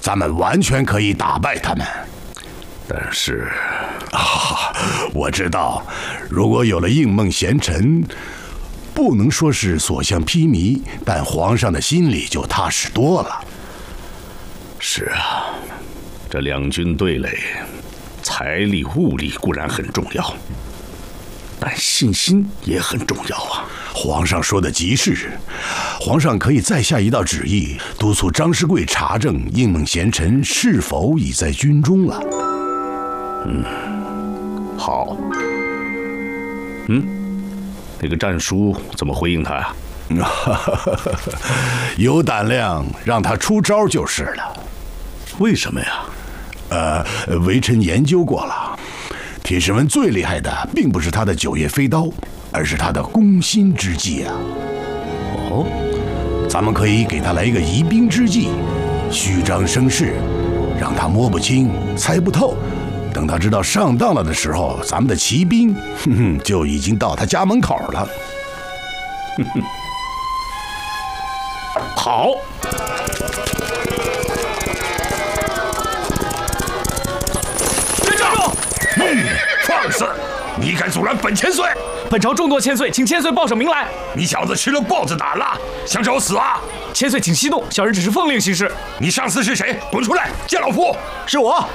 咱们完全可以打败他们。 但是， 我知道，如果有了应梦贤臣，不能说是所向披靡，但皇上的心里就踏实多了。 是啊，这两军对垒，财力物力固然很重要，但信心也很重要啊。 皇上说的极是，皇上可以再下一道旨意，督促张士贵查证应梦贤臣是否已在军中了。 好。那个战书怎么回应他呀？ 有胆量让他出招就是了。 为什么呀？ 微臣研究过了，铁士文最厉害的并不是他的九叶飞刀，而是他的攻心之计啊。 哦， 咱们可以给他来一个疑兵之计，虚张声势，让他摸不清、猜不透。等他知道上当了的时候，咱们的骑兵就已经到他家门口了。 好。 站住！ 放肆！你敢阻拦本千岁？ 本朝众多千岁，请千岁报上名来。 你小子吃了豹子胆了，想找死啊？ 千岁请息怒，小人只是奉令行事。 你上司是谁？滚出来，见老夫！ 是我。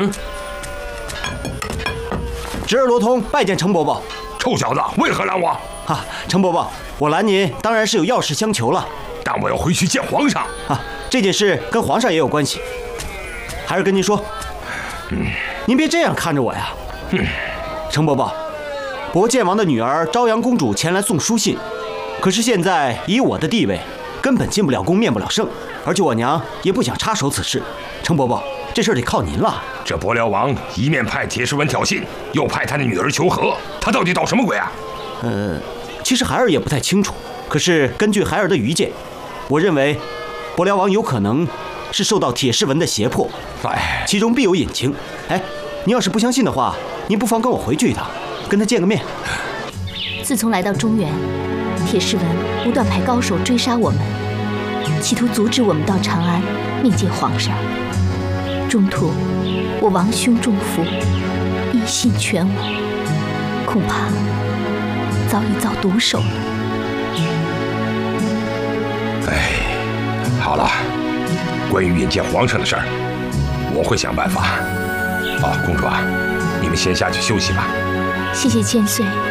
侄儿罗通拜见程伯伯。 臭小子，为何拦我？ 程伯伯，我拦您当然是有要事相求了。 但我要回去见皇上。 这件事跟皇上也有关系。还是跟您说，您别这样看着我呀。程伯伯，博建王的女儿昭阳公主前来送书信，可是现在以我的地位，根本进不了宫，面不了圣，而且我娘也不想插手此事。程伯伯，这事儿得靠您了。 这伯辽王一面派铁士文挑衅，又派他的女儿求和，他到底捣什么鬼啊？ 其实孩儿也不太清楚。可是根据孩儿的愚见，我认为伯辽王有可能是受到铁士文的胁迫，其中必有隐情。您要是不相信的话，您不妨跟我回去一趟，跟他见个面。 自从来到中原，铁士文不断派高手追杀我们，企图阻止我们到长安面见皇上。中途我王兄中伏，一心全无，恐怕早已遭毒手了。 好了，关于引见皇上的事儿，我会想办法。公主啊，你们先下去休息吧。 谢谢千岁。